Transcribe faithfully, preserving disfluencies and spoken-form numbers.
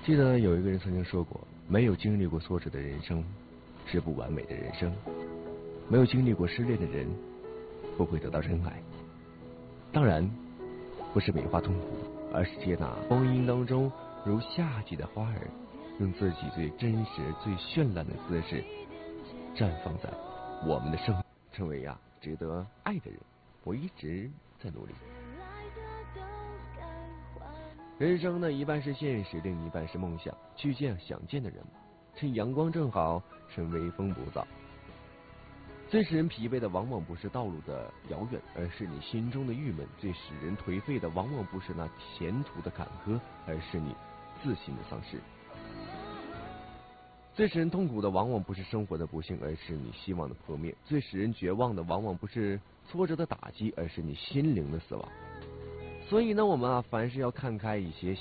记得有一个人曾经说过，没有经历过挫折的人生是不完美的人生，没有经历过失恋的人不会得到真爱。当然不是美化痛苦，而是接纳光阴当中如夏季的花儿，用自己最真实最绚烂的姿势绽放在我们的生命，成为呀值得爱的人。我一直在努力。人生呢，一半是现实，另一半是梦想。去见想见的人，趁阳光正好，趁微风不燥。最使人疲惫的，往往不是道路的遥远，而是你心中的郁闷；最使人颓废的，往往不是那前途的坎坷，而是你自信的丧失。最使人痛苦的，往往不是生活的不幸，而是你希望的破灭；最使人绝望的，往往不是挫折的打击，而是你心灵的死亡。所以呢，我们啊，凡事要看开一些，